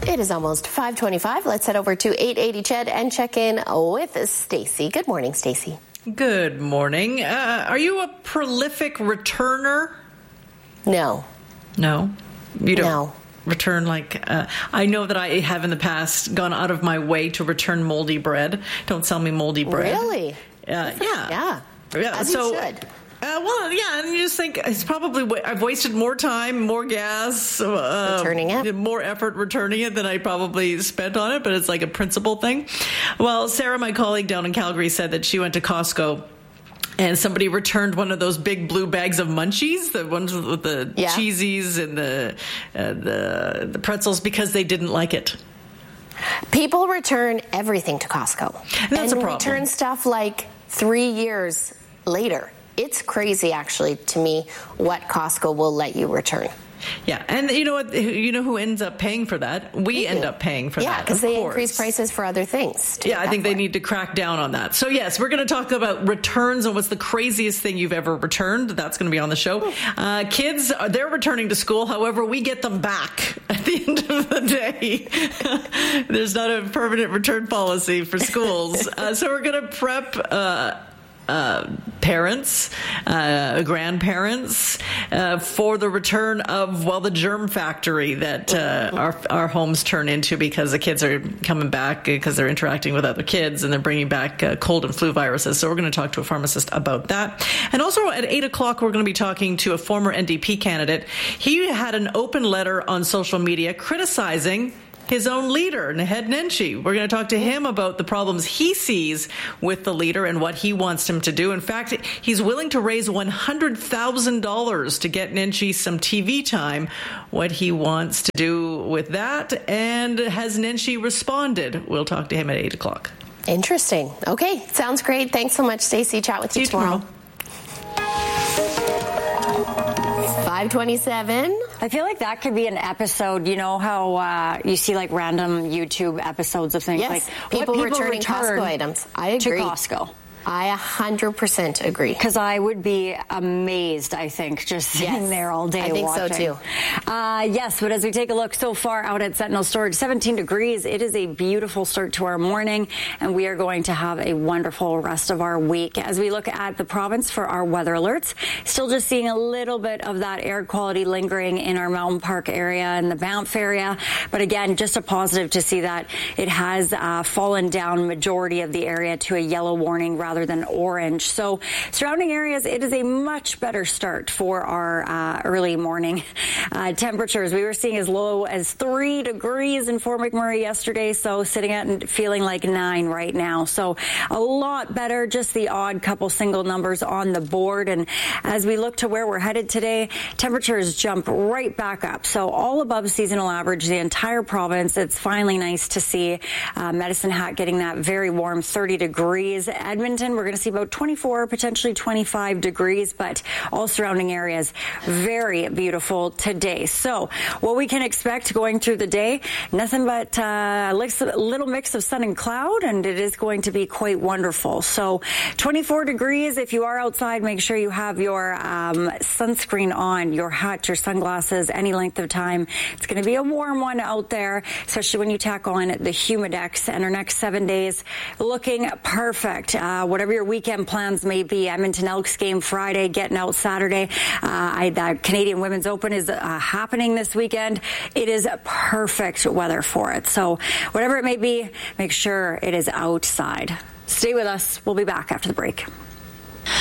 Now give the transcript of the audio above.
It is almost 5:25. Let's head over to 880 CHED and check in with Stacey. Good morning, Stacey. Good morning. Are you a prolific returner? No. No? You don't No. return I know that I have in the past gone out of my way to return moldy bread. Don't sell me moldy bread. Really? Yeah. As you should. And you just think it's probably I've wasted more time, more gas, returning it, more effort returning it than I probably spent on it. But it's like a principle thing. Well, Sarah, my colleague down in Calgary, said that she went to Costco and somebody returned one of those big blue bags of munchies, the ones with the cheesies and the pretzels, because they didn't like it. People return everything to Costco. That's a problem. Return stuff like 3 years later. It's crazy, actually, to me, what Costco will let you return. Yeah, and you know what? You know who ends up paying for that? We end up paying for that. Yeah, because they increase prices for other things. Yeah, I think they need to crack down on that. So yes, we're going to talk about returns and what's the craziest thing you've ever returned. That's going to be on the show. Kids, they're returning to school. However, we get them back at the end of the day. There's not a permanent return policy for schools. So we're going to prep parents, grandparents, for the return of, the germ factory that our homes turn into, because the kids are coming back because they're interacting with other kids and they're bringing back cold and flu viruses. So we're going to talk to a pharmacist about that. And also at 8 o'clock, we're going to be talking to a former NDP candidate. He had an open letter on social media criticizing his own leader, Naheed Nenshi. We're going to talk to him about the problems he sees with the leader and what he wants him to do. In fact, he's willing to raise $100,000 to get Nenshi some TV time. What he wants to do with that, and has Nenshi responded? We'll talk to him at 8 o'clock. Interesting. Okay, sounds great. Thanks so much, Stacey. Chat with you tomorrow. 5:27. I feel like that could be an episode. You know how you see like random YouTube episodes of things like people returning Costco items. I agree. To Costco. I 100% agree. Because I would be amazed, I think, just sitting there all day watching. I think so, too. Yes, but as we take a look so far out at Sentinel Storage, 17 degrees. It is a beautiful start to our morning, and we are going to have a wonderful rest of our week. As we look at the province for our weather alerts, still just seeing a little bit of that air quality lingering in our Mountain Park area and the Banff area. But again, just a positive to see that it has fallen down majority of the area to a yellow warning rather than orange. So surrounding areas, it is a much better start for our early morning temperatures. We were seeing as low as 3 degrees in Fort McMurray yesterday, so sitting at and feeling like 9 right now. So a lot better, just the odd couple single numbers on the board. And as we look to where we're headed today, temperatures jump right back up. So all above seasonal average, the entire province. It's finally nice to see Medicine Hat getting that very warm 30 degrees. Edmonton, we're going to see about 24, potentially 25 degrees, but all surrounding areas very beautiful today. So what we can expect going through the day, nothing but a little mix of sun and cloud, and it is going to be quite wonderful. So 24 degrees. If you are outside, make sure you have your sunscreen on, your hat, your sunglasses, any length of time. It's going to be a warm one out there, especially when you tack on the Humidex. And our next 7 days looking perfect. Whatever your weekend plans may be, Edmonton Elks game Friday, getting out Saturday. The Canadian Women's Open is happening this weekend. It is perfect weather for it. So whatever it may be, make sure it is outside. Stay with us. We'll be back after the break.